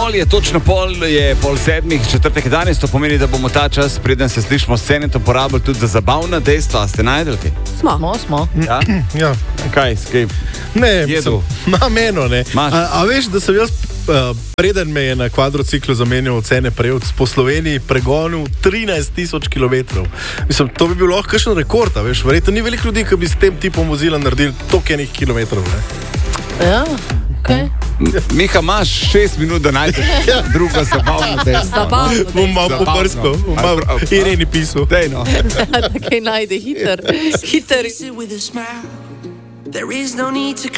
je pol sedmih, četrtek je danes, to pomeni, da bomo ta čas, preden se slišimo scene, to porabili tudi za zabavna dejstva. Ste najdeli kaj? Smo. Ja? Ja. Kaj, skaj? Ne, Jedu. meno, ne. A veš, da sem jaz, preden me je na kvadrociklu zamenjal cene prejel po Sloveniji pregonil 13.000 km. Mislim, to bi bil lahko kakšen rekord, a veš, verjetno ni veliko ljudi, ki bi s tem tipom vozila naredili toliko enih kilometrov, ne. Ja, okej. Miha, imaš 6 minut, da najdeš drugo zabavno dejstvo. Zabavno Bom malo pobrskal, bom malo Ireni pisal. Dejno. Da kaj najde hiter. There is no need to